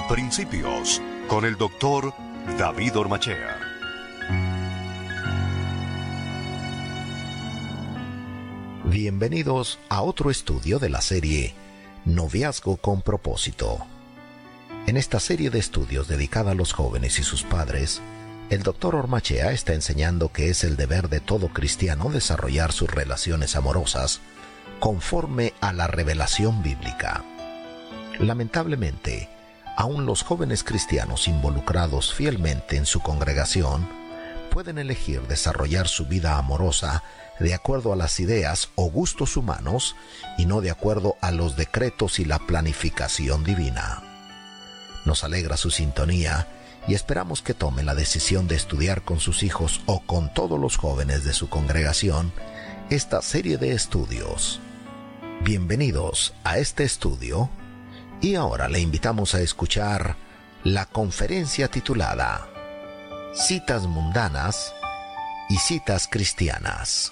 Principios, con el doctor David Ormachea. Bienvenidos a otro estudio de la serie Noviazgo con propósito. En esta serie de estudios dedicada a los jóvenes y sus padres, el doctor Ormachea está enseñando que es el deber de todo cristiano desarrollar sus relaciones amorosas conforme a la revelación bíblica. Lamentablemente, aún los jóvenes cristianos involucrados fielmente en su congregación pueden elegir desarrollar su vida amorosa de acuerdo a las ideas o gustos humanos y no de acuerdo a los decretos y la planificación divina. Nos alegra su sintonía y esperamos que tome la decisión de estudiar con sus hijos o con todos los jóvenes de su congregación esta serie de estudios. Bienvenidos a este estudio y ahora le invitamos a escuchar la conferencia titulada Citas mundanas y citas cristianas.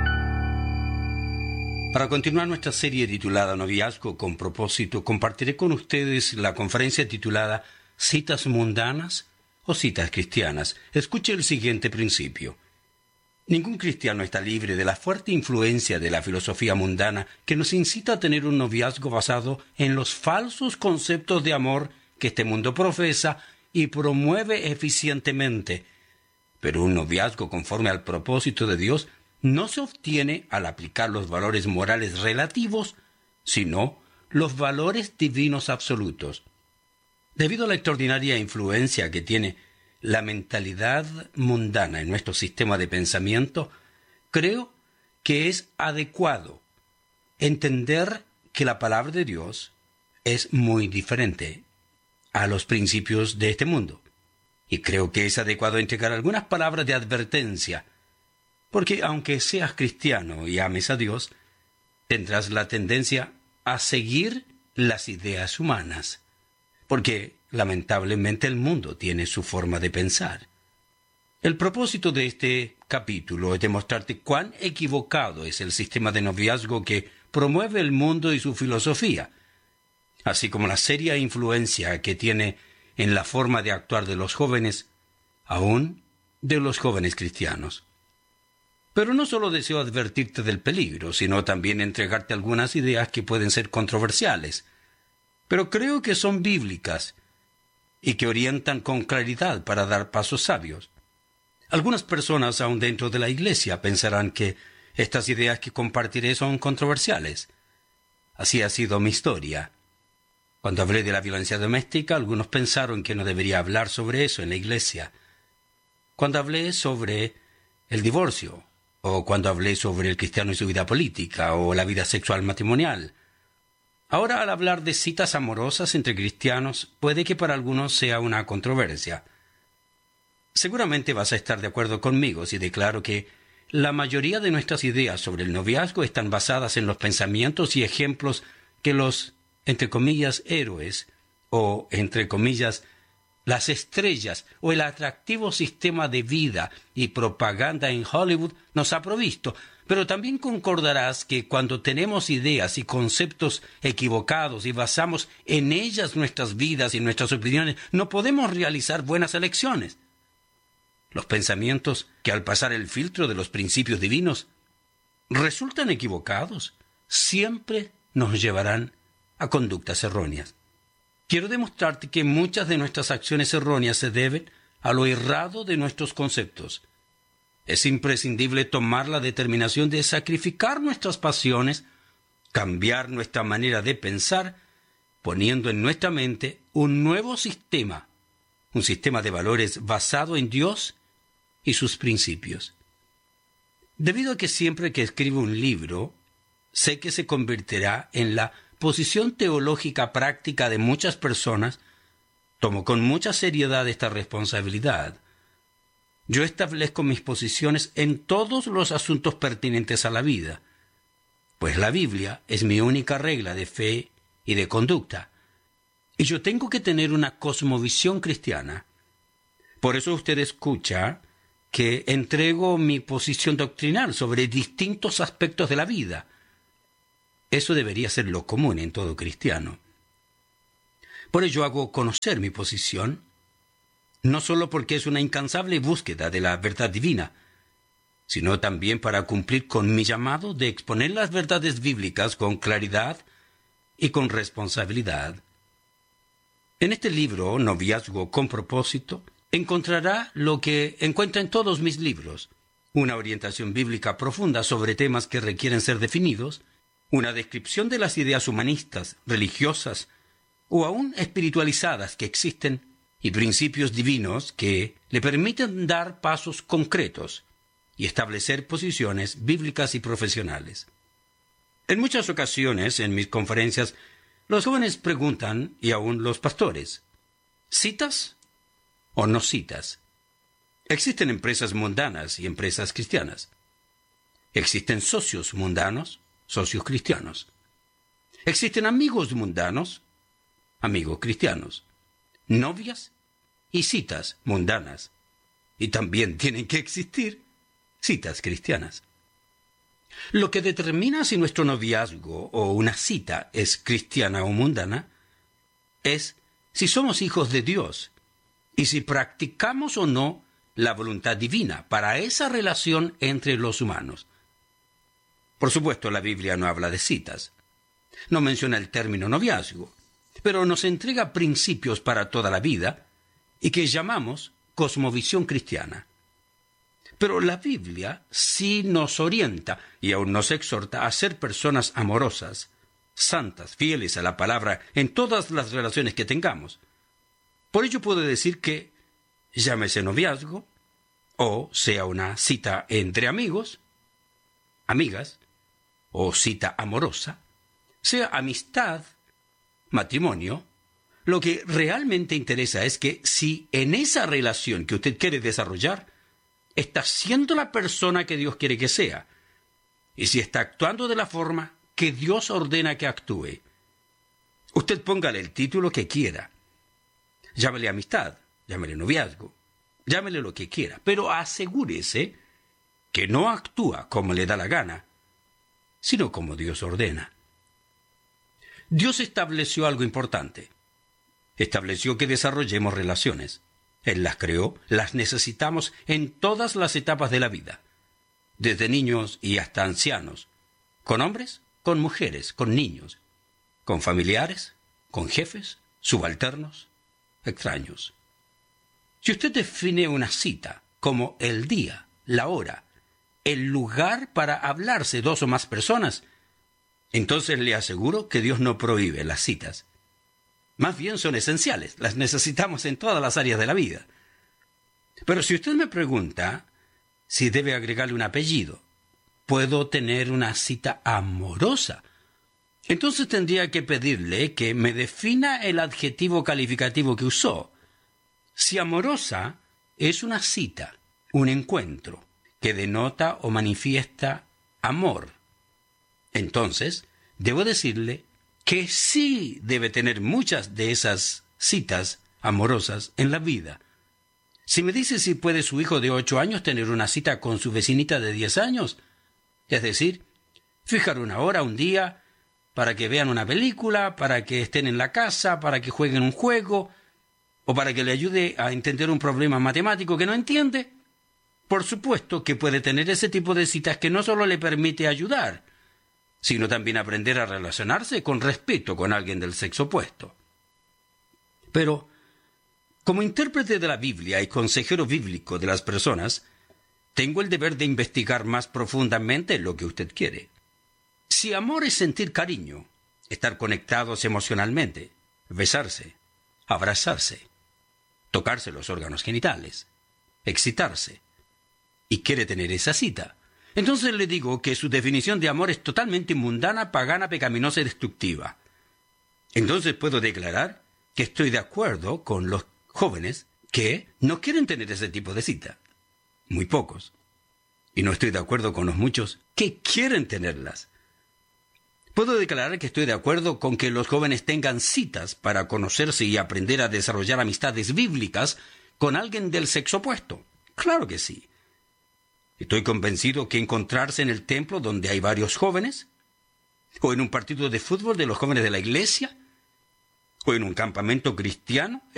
Para continuar nuestra serie titulada Noviazgo con propósito, compartiré con ustedes la conferencia titulada Citas mundanas o citas cristianas. Escuche el siguiente principio. Ningún cristiano está libre de la fuerte influencia de la filosofía mundana que nos incita a tener un noviazgo basado en los falsos conceptos de amor que este mundo profesa y promueve eficientemente. Pero un noviazgo conforme al propósito de Dios no se obtiene al aplicar los valores morales relativos, sino los valores divinos absolutos. Debido a la extraordinaria influencia que tiene la mentalidad mundana en nuestro sistema de pensamiento, creo que es adecuado entender que la palabra de Dios es muy diferente a los principios de este mundo. Y creo que es adecuado entregar algunas palabras de advertencia, porque aunque seas cristiano y ames a Dios, tendrás la tendencia a seguir las ideas humanas, porque lamentablemente el mundo tiene su forma de pensar. El propósito de este capítulo es demostrarte cuán equivocado es el sistema de noviazgo que promueve el mundo y su filosofía, así como la seria influencia que tiene en la forma de actuar de los jóvenes, aún de los jóvenes cristianos. Pero no solo deseo advertirte del peligro, sino también entregarte algunas ideas que pueden ser controversiales, pero creo que son bíblicas y que orientan con claridad para dar pasos sabios. Algunas personas, aún dentro de la iglesia, pensarán que estas ideas que compartiré son controversiales. Así ha sido mi historia. Cuando hablé de la violencia doméstica, algunos pensaron que no debería hablar sobre eso en la iglesia. Cuando hablé sobre el divorcio, o cuando hablé sobre el cristiano y su vida política, o la vida sexual matrimonial. Ahora, al hablar de citas amorosas entre cristianos, puede que para algunos sea una controversia. Seguramente vas a estar de acuerdo conmigo si declaro que la mayoría de nuestras ideas sobre el noviazgo están basadas en los pensamientos y ejemplos que los, entre comillas, héroes, o, entre comillas, las estrellas o el atractivo sistema de vida y propaganda en Hollywood nos ha provisto. Pero también concordarás que cuando tenemos ideas y conceptos equivocados y basamos en ellas nuestras vidas y nuestras opiniones, no podemos realizar buenas elecciones. Los pensamientos que al pasar el filtro de los principios divinos resultan equivocados siempre nos llevarán a conductas erróneas. Quiero demostrarte que muchas de nuestras acciones erróneas se deben a lo errado de nuestros conceptos. Es imprescindible tomar la determinación de sacrificar nuestras pasiones, cambiar nuestra manera de pensar, poniendo en nuestra mente un nuevo sistema, un sistema de valores basado en Dios y sus principios. Debido a que siempre que escribo un libro, sé que se convertirá en la posición teológica práctica de muchas personas, tomo con mucha seriedad esta responsabilidad. Yo establezco mis posiciones en todos los asuntos pertinentes a la vida, pues la Biblia es mi única regla de fe y de conducta, y yo tengo que tener una cosmovisión cristiana. Por eso usted escucha que entrego mi posición doctrinal sobre distintos aspectos de la vida. Eso debería ser lo común en todo cristiano. Por ello hago conocer mi posición, no solo porque es una incansable búsqueda de la verdad divina, sino también para cumplir con mi llamado de exponer las verdades bíblicas con claridad y con responsabilidad. En este libro, Noviazgo con propósito, encontrará lo que encuentra en todos mis libros: una orientación bíblica profunda sobre temas que requieren ser definidos, una descripción de las ideas humanistas, religiosas o aún espiritualizadas que existen, y principios divinos que le permiten dar pasos concretos y establecer posiciones bíblicas y profesionales. En muchas ocasiones, en mis conferencias, los jóvenes preguntan, y aún los pastores, ¿citas o no citas? Existen empresas mundanas y empresas cristianas. Existen socios mundanos, socios cristianos. Existen amigos mundanos, amigos cristianos. Novias y citas mundanas. Y también tienen que existir citas cristianas. Lo que determina si nuestro noviazgo o una cita es cristiana o mundana es si somos hijos de Dios y si practicamos o no la voluntad divina para esa relación entre los humanos. Por supuesto, la Biblia no habla de citas, no menciona el término noviazgo, pero nos entrega principios para toda la vida y que llamamos cosmovisión cristiana. Pero la Biblia sí nos orienta y aún nos exhorta a ser personas amorosas, santas, fieles a la palabra en todas las relaciones que tengamos. Por ello puedo decir que, llámese noviazgo, o sea una cita entre amigos, amigas, o cita amorosa, sea amistad, matrimonio, lo que realmente interesa es que si en esa relación que usted quiere desarrollar, está siendo la persona que Dios quiere que sea, y si está actuando de la forma que Dios ordena que actúe. Usted póngale el título que quiera. Llámele amistad, llámele noviazgo, llámele lo que quiera, pero asegúrese que no actúa como le da la gana, sino como Dios ordena. Dios estableció algo importante. Estableció que desarrollemos relaciones. Él las creó, las necesitamos en todas las etapas de la vida, desde niños y hasta ancianos, con hombres, con mujeres, con niños, con familiares, con jefes, subalternos, extraños. Si usted define una cita como el día, la hora, el lugar para hablarse dos o más personas, entonces le aseguro que Dios no prohíbe las citas. Más bien son esenciales, las necesitamos en todas las áreas de la vida. Pero si usted me pregunta si debe agregarle un apellido, ¿puedo tener una cita amorosa? Entonces tendría que pedirle que me defina el adjetivo calificativo que usó. Si amorosa es una cita, un encuentro, que denota o manifiesta amor, entonces debo decirle que sí debe tener muchas de esas citas amorosas en la vida. Si me dice si puede su hijo de 8 años tener una cita con su vecinita de 10 años, es decir, fijar una hora, un día, para que vean una película, para que estén en la casa, para que jueguen un juego, o para que le ayude a entender un problema matemático que no entiende, por supuesto que puede tener ese tipo de citas que no solo le permite ayudar, sino también aprender a relacionarse con respeto con alguien del sexo opuesto. Pero, como intérprete de la Biblia y consejero bíblico de las personas, tengo el deber de investigar más profundamente lo que usted quiere. Si amor es sentir cariño, estar conectados emocionalmente, besarse, abrazarse, tocarse los órganos genitales, excitarse, y quiere tener esa cita, entonces le digo que su definición de amor es totalmente mundana, pagana, pecaminosa y destructiva. Entonces puedo declarar que estoy de acuerdo con los jóvenes que no quieren tener ese tipo de cita. Muy pocos. Y no estoy de acuerdo con los muchos que quieren tenerlas. Puedo declarar que estoy de acuerdo con que los jóvenes tengan citas para conocerse y aprender a desarrollar amistades bíblicas con alguien del sexo opuesto. Claro que sí. Estoy convencido que encontrarse en el templo donde hay varios jóvenes, o en un partido de fútbol de los jóvenes de la iglesia, o en un campamento cristiano